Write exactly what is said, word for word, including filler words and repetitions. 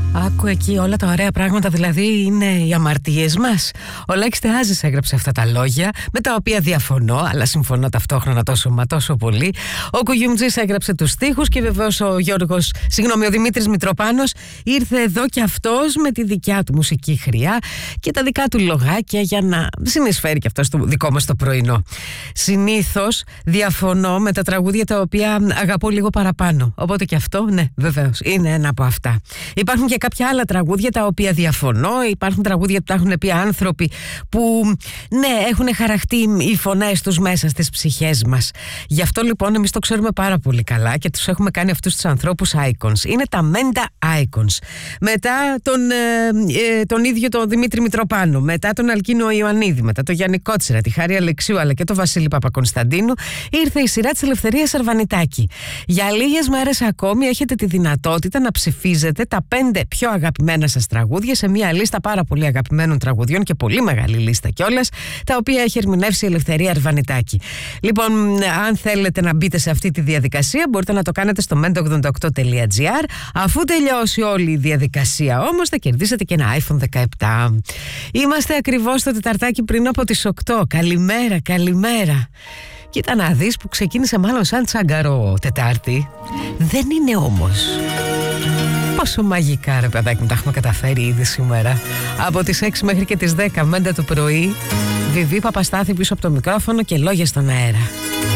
Άκου εκεί όλα τα ωραία πράγματα, δηλαδή είναι οι αμαρτίες μας. Ο Λάκης Θεάζης έγραψε αυτά τα λόγια, με τα οποία διαφωνώ, αλλά συμφωνώ ταυτόχρονα τόσο μα τόσο πολύ. Ο Κουγιουμτζής έγραψε τους στίχους και βεβαίως ο Γιώργος, συγγνώμη, ο Δημήτρης Μητροπάνος ήρθε εδώ και αυτός με τη δικιά του μουσική χρειά και τα δικά του λογάκια για να συνεισφέρει και αυτό στο δικό μας το πρωινό. Συνήθως διαφωνώ με τα τραγούδια τα οποία αγαπώ λίγο παραπάνω. Οπότε και αυτό, ναι, βεβαίως, είναι ένα από αυτά. Υπάρχουν και κάποια άλλα τραγούδια τα οποία διαφωνώ. Υπάρχουν τραγούδια που τα έχουν πει άνθρωποι που, ναι, έχουν χαραχτεί οι φωνές τους μέσα στις ψυχές μας. Γι' αυτό λοιπόν εμείς το ξέρουμε πάρα πολύ καλά και τους έχουμε κάνει αυτούς τους ανθρώπους icons. Είναι τα Μέντα Icons. Μετά τον, ε, ε, τον ίδιο τον Δημήτρη Μητροπάνου, μετά τον Αλκίνο Ιωαννίδη, μετά τον Γιάννη Κότσιρα, τη Χάρη Αλεξίου αλλά και τον Βασίλη Παπακωνσταντίνου, ήρθε η σειρά της Ελευθερίας Αρβανιτάκη. Για λίγες μέρες ακόμη έχετε τη δυνατότητα να ψηφίζετε τα πέντε πιο αγαπημένα σας τραγούδια σε μια λίστα πάρα πολύ αγαπημένων τραγουδιών και πολύ μεγάλη λίστα κιόλας, τα οποία έχει ερμηνεύσει η Ελευθερία Αρβανιτάκη. Λοιπόν, αν θέλετε να μπείτε σε αυτή τη διαδικασία, μπορείτε να το κάνετε στο μέντα ογδόντα οκτώ τελεία τζι άρ. Αφού τελειώσει όλη η διαδικασία όμως, θα κερδίσετε και ένα άιφον δεκαεπτά. Είμαστε ακριβώς το τεταρτάκι πριν από τις οκτώ. Καλημέρα, καλημέρα. Κοίτα να δεις που ξεκίνησε μάλλον σαν τσαγκαρό Τετάρτη. Δεν είναι όμως. Πόσο μαγικά, ρε παιδάκι μου, τα έχουμε καταφέρει ήδη σήμερα. Από τις έξι μέχρι και τις δέκα, Μέντα το πρωί. Βιβί Παπαστάθη πίσω από το μικρόφωνο και λόγια στον αέρα.